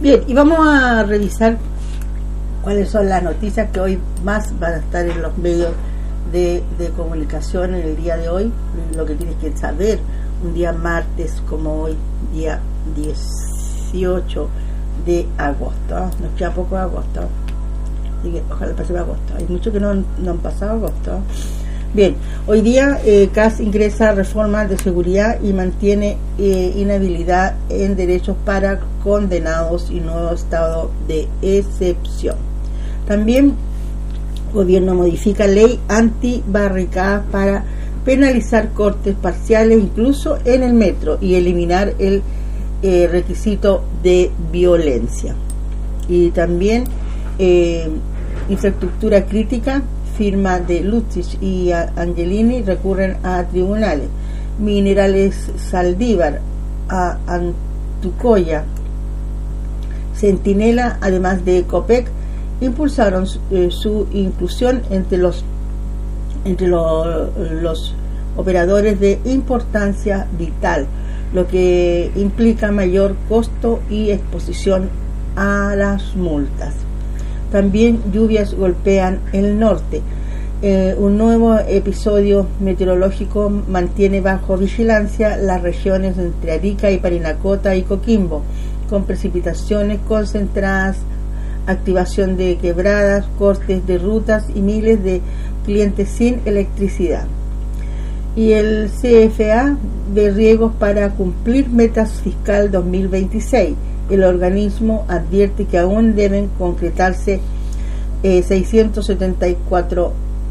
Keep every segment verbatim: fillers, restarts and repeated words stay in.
Bien, y vamos a revisar cuáles son las noticias que hoy más van a estar en los medios de, de comunicación en el día de hoy, lo que tienes que saber un día martes como hoy, día dieciocho de agosto, ¿eh? Nos queda poco de agosto, así que ojalá pase agosto, hay muchos que no han, no han pasado agosto, ¿eh? Bien, hoy día eh, C A S ingresa reformas de seguridad y mantiene eh, inhabilidad en derechos para condenados y nuevo estado de excepción. También gobierno modifica ley anti-barricadas para penalizar cortes parciales incluso en el metro y eliminar el eh, requisito de violencia. Y también eh, infraestructura crítica, firma de Lutzich y Angelini recurren a tribunales. Minerales Saldívar, a Antucoya, Centinela, además de Copec, impulsaron eh, su inclusión entre los entre lo, los operadores de importancia vital, lo que implica mayor costo y exposición a las multas. También lluvias golpean el norte. Eh, un nuevo episodio meteorológico mantiene bajo vigilancia las regiones entre Arica y Parinacota y Coquimbo, con precipitaciones concentradas, activación de quebradas, cortes de rutas y miles de clientes sin electricidad. Y el C F A ve riesgos para cumplir metas fiscal dos mil veintiséis. El organismo advierte que aún deben concretarse eh, seiscientos setenta y cuatro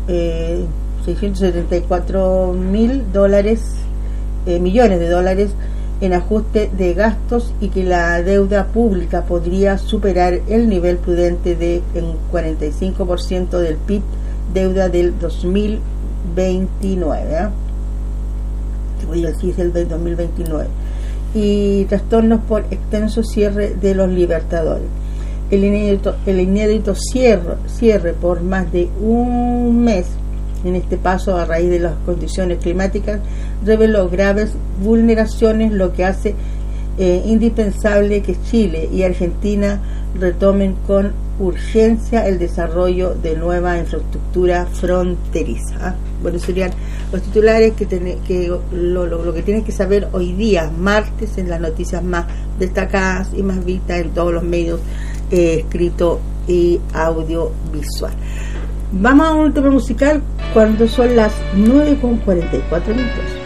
mil dólares, eh, millones de dólares en ajuste de gastos y que la deuda pública podría superar el nivel prudente de en cuarenta y cinco por ciento del P I B, deuda del dos mil veintinueve. ¿eh? Te voy a decir el del dos mil veintinueve. Y trastornos por extenso cierre de los Libertadores. El inédito, el inédito cierre, cierre por más de un mes en este paso a raíz de las condiciones climáticas reveló graves vulneraciones, lo que hace eh, indispensable que Chile y Argentina retomen con urgencia el desarrollo de nueva infraestructura fronteriza. ¿Ah? Bueno, serían los titulares que, ten, que lo, lo, lo que tienes que saber hoy día, martes, en las noticias más destacadas y más vistas en todos los medios eh, escrito y audiovisual. Vamos a un tema musical cuando son las nueve con cuarenta y cuatro minutos.